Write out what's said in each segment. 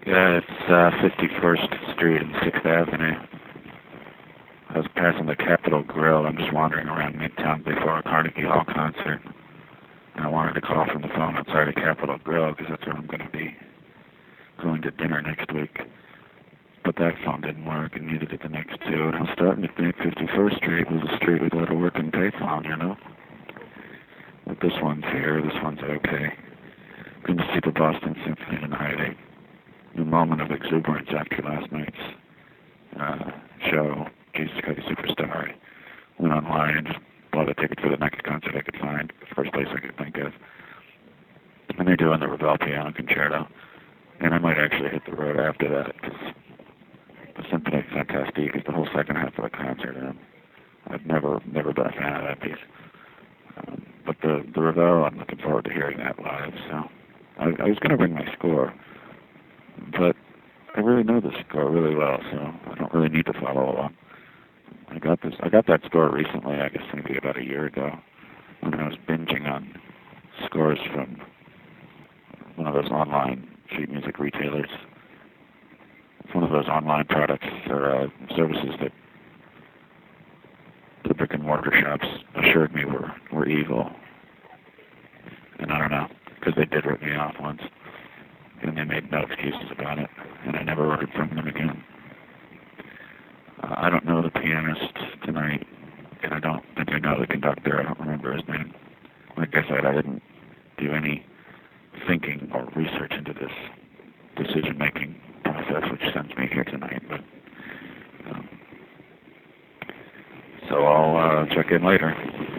Yeah, it's 51st Street and 6th Avenue. I was passing the Capitol Grill. I'm just wandering around Midtown before a Carnegie Hall concert. And I wanted to call from the phone outside the Capitol Grill because that's where I'm going to be going to dinner next week. But that phone didn't work, and neither did the next two. And I was starting to think 51st Street was a street with a lot of working payphone, you know? But this one's here, this one's okay. Going to see the Boston Symphony tonight. A moment of exuberance after last night's show, Jesus Christ Superstar. I went online and just bought a ticket for the next concert I could find, the first place I could think of. And they're doing the Ravel Piano Concerto. And I might actually hit the road after that, because the Symphony Fantastique is the whole second half of the concert, and I've never been a fan of that piece. But the Ravel, I'm looking forward to hearing that live, so I was going to bring my score, but I really know the score really well, so I don't really need to follow along. I got that score recently, I guess maybe about a year ago, when I was binging on scores from one of those online sheet music retailers. It's one of those online products or services that the brick and mortar shops assured me were evil. And I don't know, because they did rip me off once. And they made no excuses about it. And I never ordered from them again. I don't know the pianist tonight, and I don't think I know the conductor. I don't remember his name. Like I said, I didn't do any thinking or research into this decision-making process, which sends me here tonight. But so I'll check in later.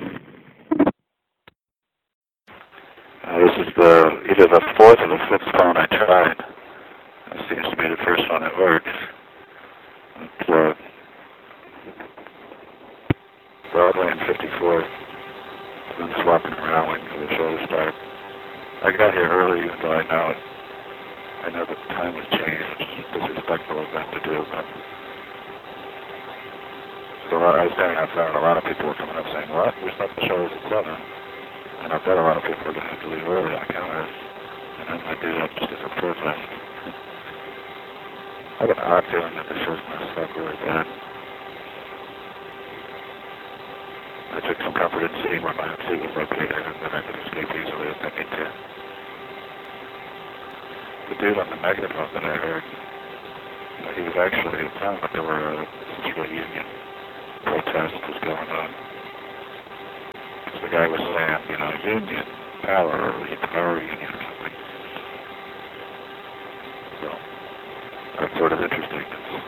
This is either the fourth or the fifth phone I tried. This seems to be the first one that works. It's Broadway and 54th. I've been swapping around waiting for the show to start. I got here early, even though I know it. I know the time was changed, which is disrespectful of them to do, but so I was standing outside, and a lot of people were coming up saying, "What? We thought the show was at 7." And I bet a lot of people are going to have to leave early on account of this. And I might do that just as a protest. I have an odd feeling that the show's going to suck really bad. I took some comfort in seeing where my seat was located and that I could escape easily if I need to. The dude on the megaphone that I heard, he was actually telling that there were some sort of union protest was going on. Because the guy was saying, union, power union or something. So, that's sort of interesting.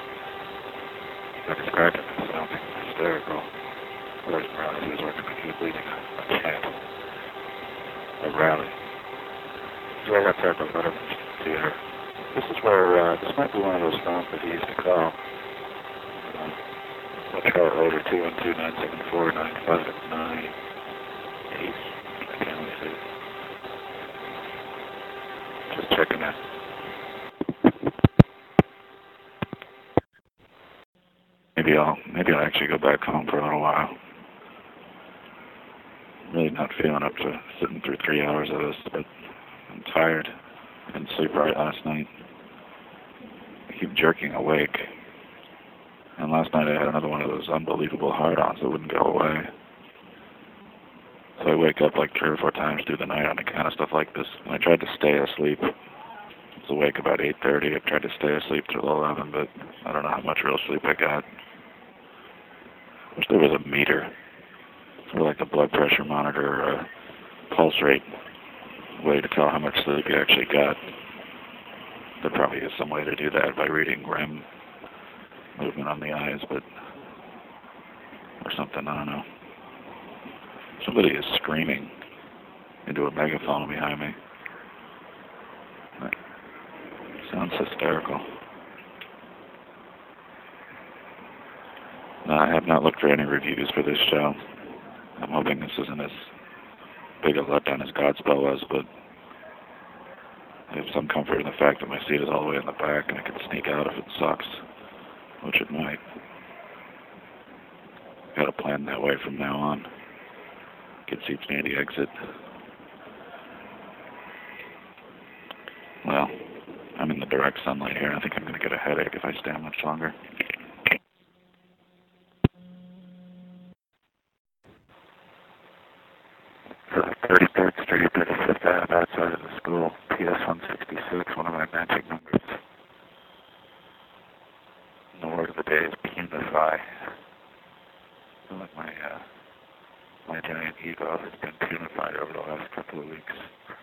I described it as sounding hysterical. Whereas Morales was working like he was leading a chant, a rally. So I got talking about it theater. This is where, this might be one of those phones that he used to call. I'll try it later, 212-974-9598. I can't really see it. Just checking it. Maybe I'll actually go back home for a little while. Really not feeling up to sitting through 3 hours of this, but I'm tired. I didn't sleep right last night. I keep jerking awake. And last night I had another one of those unbelievable hard-ons that wouldn't go away. So I wake up like 3 or 4 times through the night on account of stuff like this. And I tried to stay asleep. I was awake about 8:30. I tried to stay asleep till 11, but I don't know how much real sleep I got. I wish there was a meter. Sort of like a blood pressure monitor or a pulse rate way to tell how much sleep you actually got. There probably is some way to do that by reading REM movement on the eyes, but or something, I don't know. Somebody is screaming into a megaphone behind me. That sounds hysterical. No, I have not looked for any reviews for this show. I'm hoping this isn't as big a letdown as Godspell was, but I have some comfort in the fact that my seat is all the way in the back and I can sneak out if it sucks, which it might. Got to plan that way from now on. Get seats near the exit. Well, I'm in the direct sunlight here. I think I'm going to get a headache if I stand much longer. 33rd Street, 35th Ave, outside of the school. PS 166, one of my magic numbers. And the word of the day is punify. I feel like my giant ego has been punified over the last couple of weeks.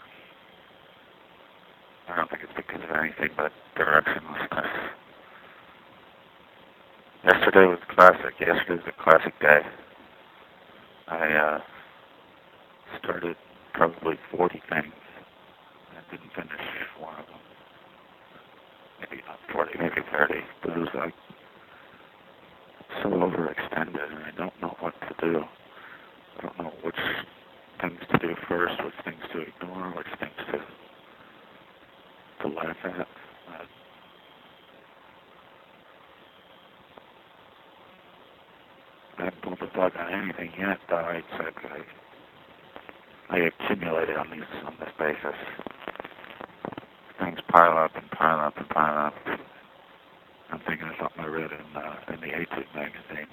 I don't think it's because of anything but directionlessness. Yesterday was classic. Yesterday was a classic day. I started probably 40 things and didn't finish one of them. Maybe not 40, maybe 30. But it was like so overextended and I don't know what to do. I don't know which things to do first, which things to ignore, which things to laugh at. I haven't pulled the plug on anything yet, though, except I accumulated on this basis. Things pile up and pile up and pile up. I'm thinking of something I read in the Etude magazine.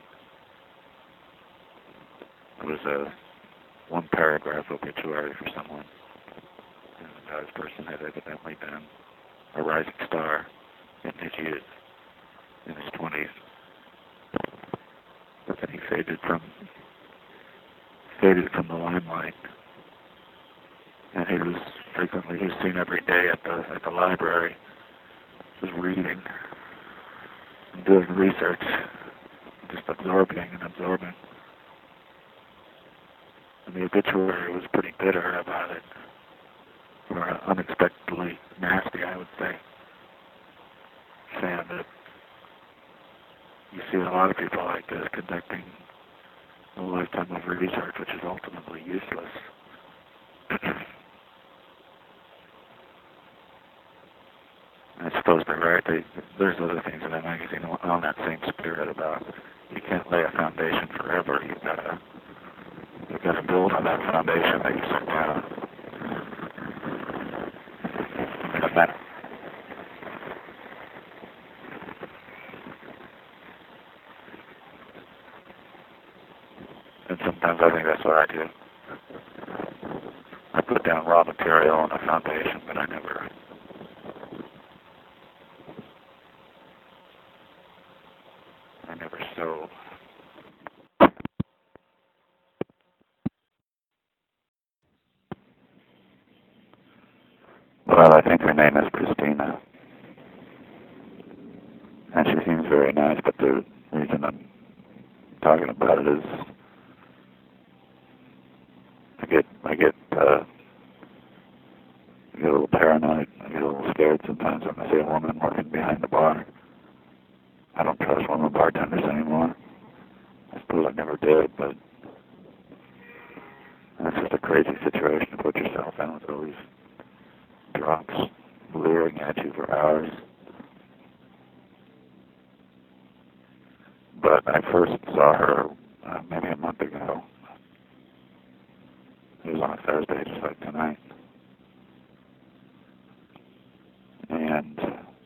It was a one-paragraph obituary for someone. And this person had evidently been a rising star in his youth, in his 20s. But then he faded from the limelight. And he was seen every day at the library, just reading and doing research, just absorbing and absorbing. And the obituary was pretty bitter about it, or unexpectedly nasty, I would say, saying that you see a lot of people like this conducting a lifetime of research, which is ultimately useless. I suppose they're right. There's other things in that magazine on that same spirit about you can't lay a foundation forever. You've got to build on that foundation that you set down. And sometimes I think that's what I do. I put down raw material on a foundation, but I never sow. Well, I think her name is Christina. And she seems very nice, but the reason I'm talking about it is I get a little paranoid. I get a little scared sometimes when I see a woman working behind the bar. I don't trust women bartenders anymore. I suppose I never did, but it's just a crazy situation to put yourself in with all these drunks leering at you for hours. But I first saw her maybe a month ago. It was on a Thursday, just like tonight. And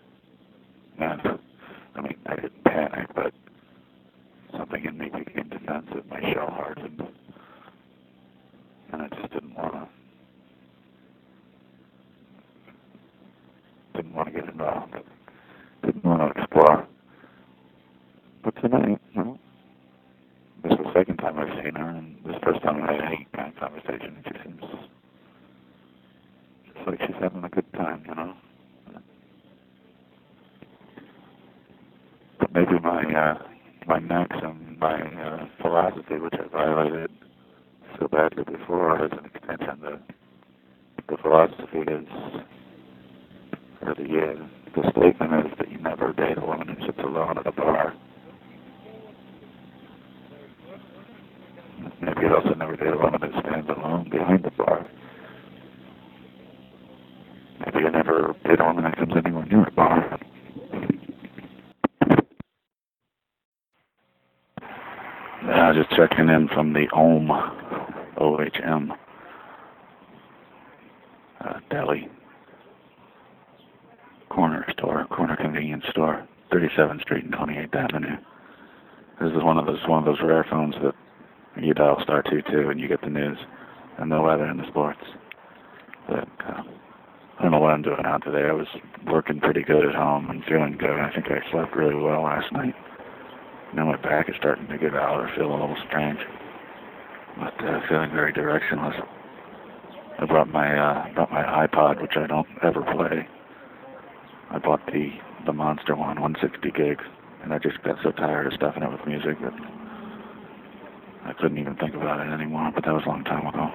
I mean, I didn't panic, but something in me became defensive. My shell hardened. And I just didn't want to get involved. Didn't want to explore. But tonight, this is the second time I've seen her, and this first time I had any kind of conversation, and she seems just like she's having a good time, But maybe my maxim, my philosophy, which I violated so badly before, has an extension. The philosophy is, or the statement is that you never date a woman who sits alone at a bar. Maybe you'd also never date a woman who stands alone behind the bar. Maybe you never date a woman that comes anywhere near a bar. Just checking in from the OHM deli. corner convenience store, 37th Street and 28th Avenue. This is one of those rare phones that you dial *22 and you get the news and the weather and the sports. But I don't know what I'm doing out today. I was working pretty good at home and feeling good. I think I slept really well last night. Now my back is starting to give out or feel a little strange, but feeling very directionless. I brought my iPod, which I don't ever play. I bought the Monster one, 160 gigs, and I just got so tired of stuffing it with music that I couldn't even think about it anymore, but that was a long time ago.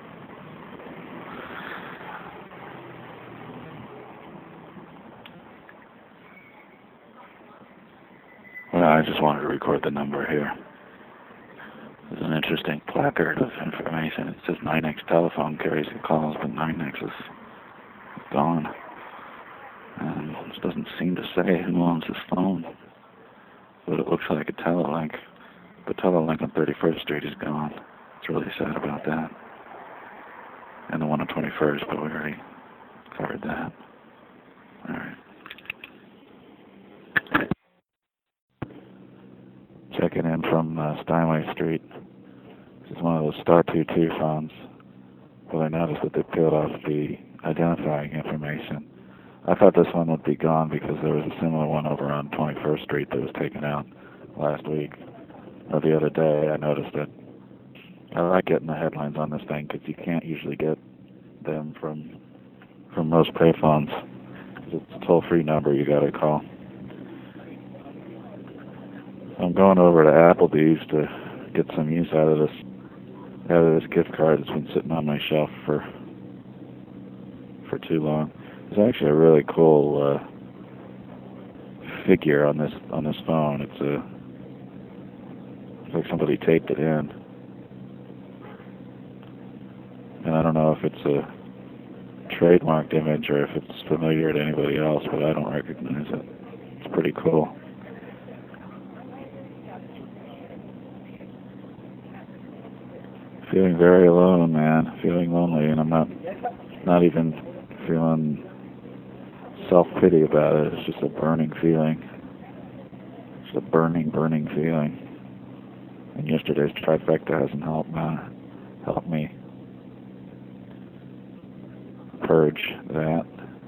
Well, I just wanted to record the number here. There's an interesting placard of information. It says NYNEX telephone carries your calls, but NYNEX is gone. And it doesn't seem to say who owns this phone, but it looks like a Telelink. The Telelink on 31st Street is gone. It's really sad about that. And the one on 21st, but we already covered that. All right. Checking in from Steinway Street. This is one of those *22 phones, but I noticed that they peeled off the identifying information. I thought this one would be gone because there was a similar one over on 21st Street that was taken out last week or the other day. I noticed that I like getting the headlines on this thing because you can't usually get them from most payphones. It's a toll-free number you got to call. I'm going over to Applebee's to get some use out of this gift card that's been sitting on my shelf for too long. There's actually a really cool figure on this phone. It's like somebody taped it in, and I don't know if it's a trademarked image or if it's familiar to anybody else, but I don't recognize it. It's pretty cool. Feeling very alone, man. Feeling lonely, and I'm not even feeling self-pity about it. It's just a burning feeling. It's a burning feeling. And yesterday's trifecta hasn't helped me purge that.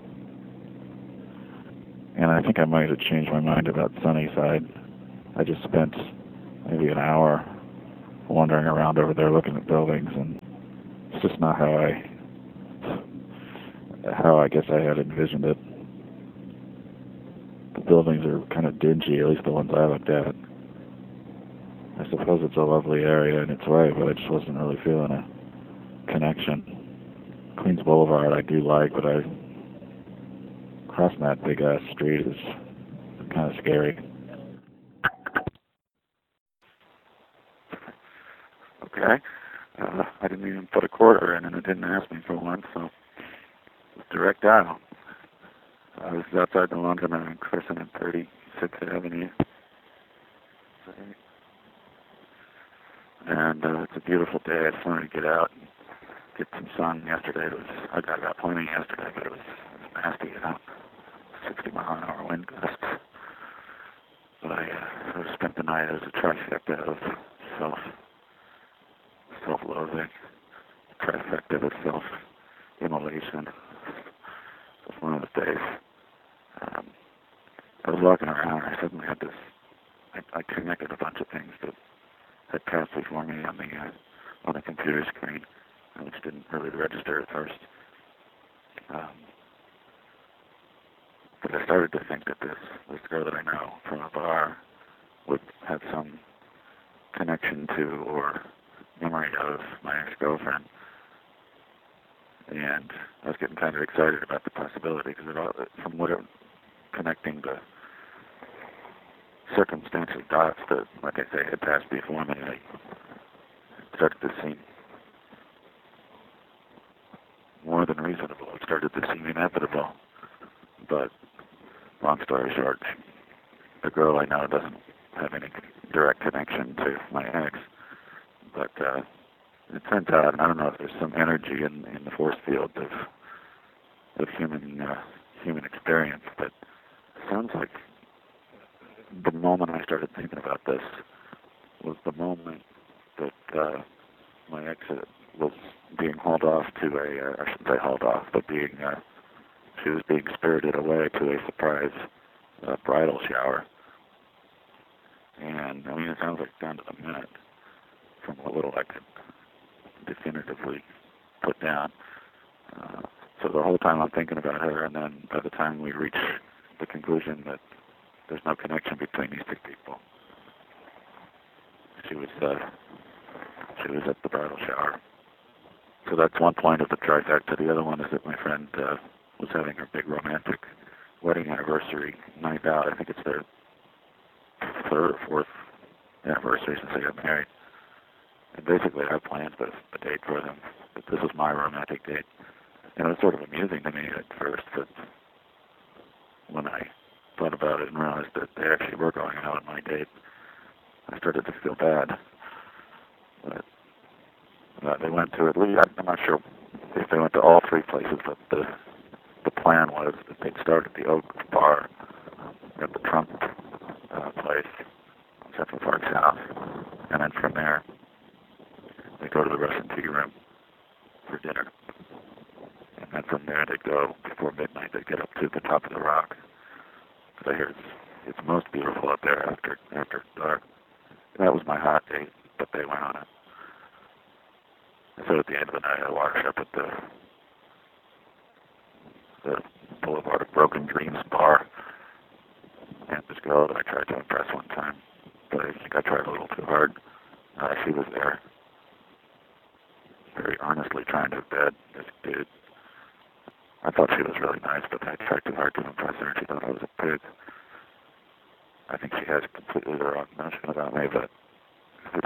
And I think I might have changed my mind about Sunnyside. I just spent maybe an hour wandering around over there looking at buildings, and it's just not how I guess I had envisioned it. The buildings are kind of dingy, at least the ones I looked at. I suppose it's a lovely area in its way, but I just wasn't really feeling a connection. Queens Boulevard I do like, but crossing that big ass street is kind of scary. Okay. I didn't even put a quarter in, and it didn't ask me for one, so it's direct dial. I was outside the laundromat on Crescent and 36th Avenue. And it's a beautiful day. I just wanted to get out and get some sun. Yesterday I got out plenty yesterday, but it was nasty out. 60-mile-an-hour wind gusts. But I sort of spent the night as a trifecta of self-loathing, trifecta of self-immolation. It was one of the days. I was walking around and I suddenly had this, I connected a bunch of things that had passed before me on the computer screen, which didn't really register at first. But I started to think that this girl that I know from a bar would have some connection to or memory of my ex-girlfriend. And I was getting kind of excited about the possibility because from what connecting the circumstantial dots that, like I say, had passed before me, I started to seem more than reasonable. It started to seem inevitable. But long story short, the girl I know doesn't have any direct connection to my ex. But it turns out, and I don't know if there's some energy in the force field of human experience that started thinking about this was the moment that my ex was being hauled off to I shouldn't say hauled off, but she was being spirited away to a surprise bridal shower. And, I mean, it sounds like down to the minute from what little I could definitively put down. So the whole time I'm thinking about her, and then by the time we reach the conclusion that there's no connection between these two people, she was at the bridal shower. So that's one point of the trifecta. The other one is that my friend was having her big romantic wedding anniversary night out. I think it's their third or fourth anniversary since they got married. And basically I had plans for a date for them, but this was my romantic date. And it was sort of amusing to me at first, but when I thought about it and realized that they actually were going out on my date, I started to feel bad. But they went to at least, I'm not sure if they went to all three places, but the plan was that they'd start at the Oak Bar at the Trump place on Central Park South, and then from there they'd go to the Russian Tea Room for dinner. And then from there they'd go, before midnight, they'd get up to the top of the Rock. Because I hear it's most beautiful up there after dark. And that was my hot date, but they went on it. And so at the end of the night, I washed up at the Boulevard of Broken Dreams bar. And this girl that I tried to impress one time, but I think I tried a little too hard. She was there, very earnestly trying to bed this dude. I thought she was really nice, but I tried too hard to impress her. She thought I was a pig. I think she has completely the wrong notion about me, but